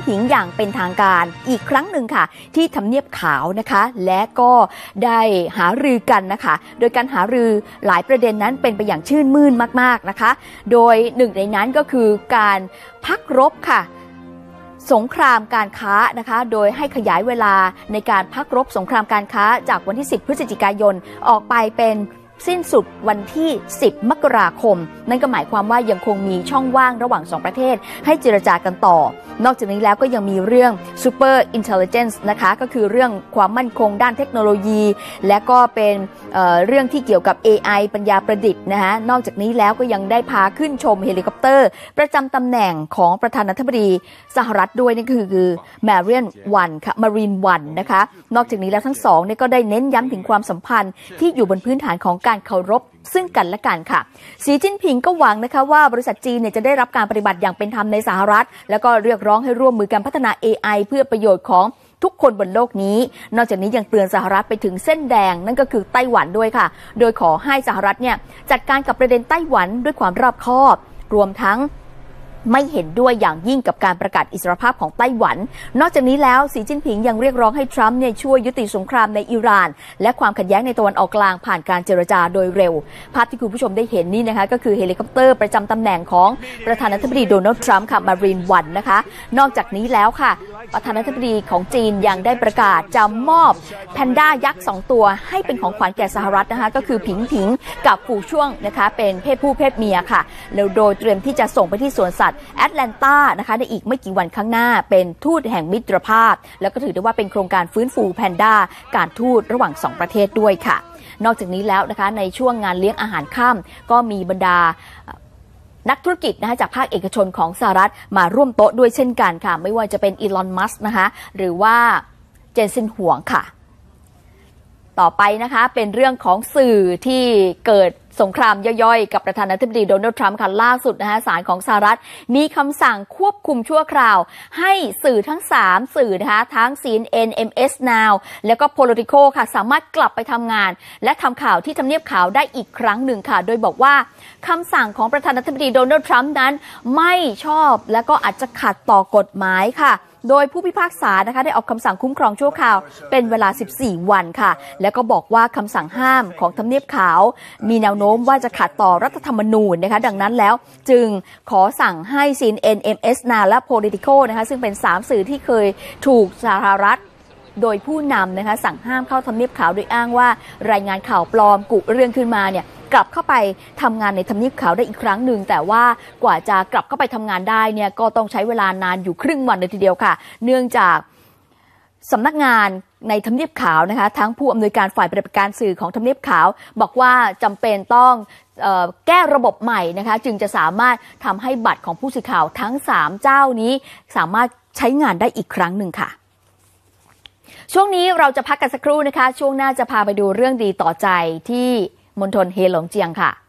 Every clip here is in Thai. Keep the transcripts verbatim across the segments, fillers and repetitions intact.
ผิงอย่างเป็นทางการอีกครั้งหนึ่งค่ะที่ทำเนียบขาวนะคะและก็ได้หารือกันนะคะโดยการหารือหลายประเด็นนั้นเป็นไปอย่างชื่นมื่นมากๆนะคะโดยหนึ่งในนั้นก็คือการพักรบค่ะสงครามการค้านะคะโดยให้ขยายเวลาในการพักรบสงครามการค้าจากวันที่สิบพฤศจิกายนออกไปเป็นสิ้นสุดวันที่สิบมกราคมนั่นก็หมายความว่ายังคงมีช่องว่างระหว่างสองประเทศให้เจรจากันต่อนอกจากนี้แล้วก็ยังมีเรื่อง Super Intelligence นะคะก็คือเรื่องความมั่นคงด้านเทคโนโลยีและก็เป็น เอ่อ เรื่องที่เกี่ยวกับ เอ ไอ ปัญญาประดิษฐ์นะคะนอกจากนี้แล้วก็ยังได้พาขึ้นชมเฮลิคอปเตอร์ประจำตำแหน่งของประธานาธิบดีสหรัฐด้วยนั่นคือ Marine One ค่ะ Marine One นะคะนอกจากนี้แล้วทั้งสองเนี่ยก็ได้เน้นย้ำถึงความสัมพันธ์ที่อยู่บนพื้นฐานของการเคารพซึ่งกันและกันค่ะสีจิ้นผิงก็หวังนะคะว่าบริษัทจีนเนี่ยจะได้รับการปฏิบัติอย่างเป็นธรรมในสหรัฐแล้วก็เรียกร้องให้ร่วมมือกันพัฒนา เอ ไอ เพื่อประโยชน์ของทุกคนบนโลกนี้นอกจากนี้ยังเตือนสหรัฐไปถึงเส้นแดงนั่นก็คือไต้หวันด้วยค่ะโดยขอให้สหรัฐเนี่ยจัดการกับประเด็นไต้หวันด้วยความรอบคอบรวมทั้งไม่เห็นด้วยอย่างยิ่งกับการประกาศอิสรภาพของไต้หวันนอกจากนี้แล้วสีจิ้นผิงยังเรียกร้องให้ทรัมป์เนี่ยช่วยยุติสงครามในอิหร่านและความขัดแย้งในตะวันออกกลางผ่านการเจรจาโดยเร็วภาพที่คุณผู้ชมได้เห็นนี่นะคะก็คือเฮลิคอปเตอร์ประจำตำแหน่งของประธานาธิบดีโดนัลด์ทรัมป์ค่ะมารีนวันนะคะนอกจากนี้แล้วค่ะประธานาธิบดีของจีนยังได้ประกาศจะมอบแพนด้ายักษ์สองตัวให้เป็นของขวัญแก่สหรัฐนะคะก็คือผิงผิงกับฝูช่วงนะคะเป็นเพศผู้เพศเมียค่ะแล้วโดยเตรียมที่จะส่งไปที่สวนสัตว์แอตแลนตานะคะในอีกไม่กี่วันข้างหน้าเป็นทูตแห่งมิตรภาพแล้วก็ถือได้ว่าเป็นโครงการฟื้นฟูแพนด้าการทูตระหว่างสองประเทศด้วยค่ะนอกจากนี้แล้วนะคะในช่วงงานเลี้ยงอาหารค่ำก็มีบรรดานักธุรกิจนะคะจากภาคเอกชนของสหรัฐมาร่วมโต๊ะด้วยเช่นกันค่ะไม่ว่าจะเป็นอีลอนมัสก์นะคะหรือว่าเจนซินหวงค่ะต่อไปนะคะเป็นเรื่องของสื่อที่เกิดสงครามย่อยๆกับประธานาธิบดีโดนัลด์ทรัมป์ค่ะล่าสุดนะคะศาลของสหรัฐมีคำสั่งควบคุมชั่วคราวให้สื่อทั้งสามสื่อนะคะทั้ง ซี เอ็น เอ็น เอ็ม เอส Now แล้วก็ Politico ค่ะสามารถกลับไปทำงานและทำข่าวที่ทำเนียบขาวได้อีกครั้งหนึ่งค่ะโดยบอกว่าคำสั่งของประธานาธิบดีโดนัลด์ทรัมป์นั้นไม่ชอบและก็อาจจะขัดต่อกฎหมายค่ะโดยผู้พิพากษานะคะได้ออกคำสั่งคุ้มครองชั่วคราวเป็นเวลาสิบสี่วันค่ะแล้วก็บอกว่าคำสั่งห้ามของทำเนียบขาวมีแนวโน้มว่าจะขัดต่อรัฐธรรมนูญนะคะดังนั้นแล้วจึงขอสั่งให้ ซี เอ็น เอ็น เอ็ม เอส Now และ Politico นะคะซึ่งเป็นสามสื่อที่เคยถูกสหรัฐโดยผู้นำนะคะสั่งห้ามเข้าทำเนียบขาวโดยอ้างว่ารายงานข่าวปลอมกุเรื่องขึ้นมาเนี่ยกลับเข้าไปทำงานในทำเนียบขาวได้อีกครั้งหนึ่งแต่ว่ากว่าจะกลับเข้าไปทำงานได้เนี่ยก็ต้องใช้เวลานานอยู่ครึ่งวันเลยทีเดียวค่ะเนื่องจากสำนักงานในทำเนียบขาวนะคะทั้งผู้อำนวยการฝ่ายปฏิบัติการสื่อของทำเนียบขาวบอกว่าจำเป็นต้องเอ่อแก้ระบบใหม่นะคะจึงจะสามารถทำให้บัตรของผู้สื่อข่าวทั้งสามเจ้านี้สามารถใช้งานได้อีกครั้งหนึ่งค่ะช่วงนี้เราจะพักกันสักครู่นะคะช่วงหน้าจะพาไปดูเรื่องดีต่อใจที่มณฑลเฮหลงเจียงค่ะ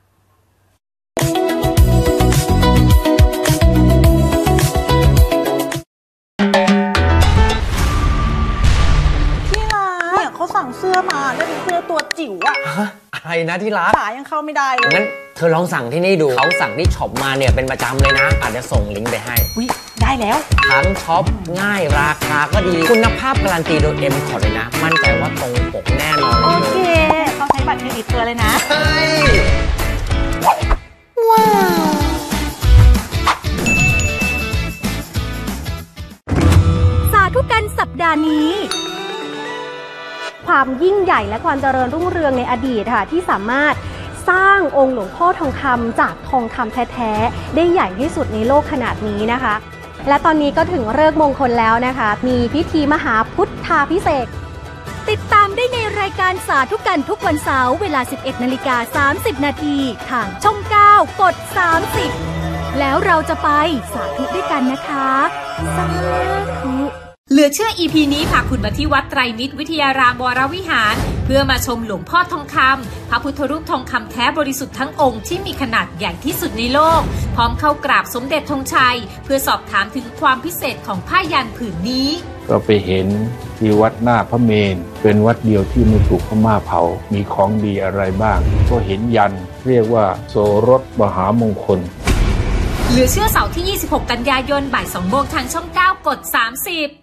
ที่ร้านเนี่ยเขาสั่งเสื้อมาได้เป็นเสื้อตัวจิ๋วอะอะไรนะที่ร้านขายังเข้าไม่ได้เลยงั้นเธอลองสั่งที่นี่ดูเขาสั่งที่ช็อปมาเนี่ยเป็นประจำเลยนะอาจจะส่งลิงก์ไปให้อุ๊ยได้แล้วทั้งช็อปง่ายราคาก็ดีคุณภาพการันตีโดย M ขอเลยนะมั่นใจว่าตรงปกแน่นอนเลยโอเคเขาใช้บัตรเครดิตเธอเลยนะใช่ว้าวสาธุกันสัปดาห์นี้ความยิ่งใหญ่และความเจริญรุ่งเรืองในอดีตค่ะที่สามารถสร้างองค์หลวงพ่อทองคำจากทองคำแท้ๆได้ใหญ่ที่สุดในโลกขนาดนี้นะคะและตอนนี้ก็ถึงฤกษ์มงคลแล้วนะคะมีพิธีมหาพุทธาภิเษกติดตามได้ในรายการสาธุกันทุกวันเสาร์เวลา สิบเอ็ดนาฬิกาสามสิบนาทีทางช่องเก้ากดสามสิบแล้วเราจะไปสาธุด้วยกันนะคะสาธุเหลือเชื่อ อี พี นี้พาคุณมาที่วัดไตรมิตรวิทยารามวรวิหารเพื่อมาชมหลวงพ่อทองคำพระพุทธรูปทองคำแท้บริสุทธิ์ทั้งองค์ที่มีขนาดใหญ่ที่สุดในโลกพร้อมเข้ากราบสมเด็จธงชัยเพื่อสอบถามถึงความพิเศษของผ้ายันผืนนี้ก็ไปเห็นที่วัดหน้าพระเมรุเป็นวัดเดียวที่ไม่ถูกพม่าเผามีของดีอะไรบ้างก็เห็นยันเรียกว่าโสรสมหามงคลเหลือเชื่อเสาร์ที่ ยี่สิบหก กันยายนบ่ายสองโมงทางช่องเก้ากดสามสิบ